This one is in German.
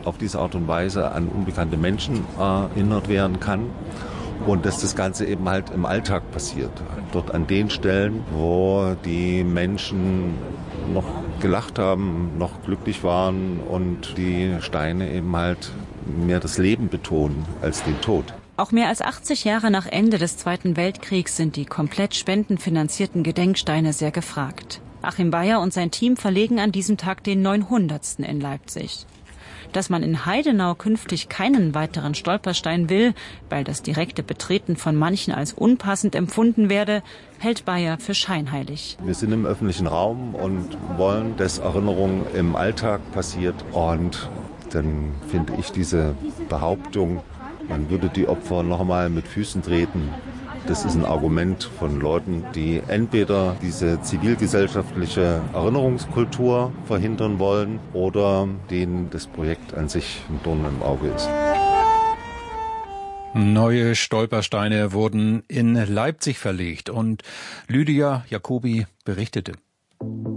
auf diese Art und Weise an unbekannte Menschen erinnert werden kann. Und dass das Ganze eben halt im Alltag passiert. Dort an den Stellen, wo die Menschen noch gelacht haben, noch glücklich waren und die Steine eben halt mehr das Leben betonen als den Tod. Auch mehr als 80 Jahre nach Ende des Zweiten Weltkriegs sind die komplett spendenfinanzierten Gedenksteine sehr gefragt. Achim Bayer und sein Team verlegen an diesem Tag den 900. in Leipzig. Dass man in Heidenau künftig keinen weiteren Stolperstein will, weil das direkte Betreten von manchen als unpassend empfunden werde, hält Bayer für scheinheilig. Wir sind im öffentlichen Raum und wollen, dass Erinnerung im Alltag passiert. Und dann finde ich diese Behauptung, man würde die Opfer noch einmal mit Füßen treten. Das ist ein Argument von Leuten, die entweder diese zivilgesellschaftliche Erinnerungskultur verhindern wollen oder denen das Projekt an sich ein Dorn im Auge ist. Neue Stolpersteine wurden in Leipzig verlegt und Lydia Jacobi berichtete.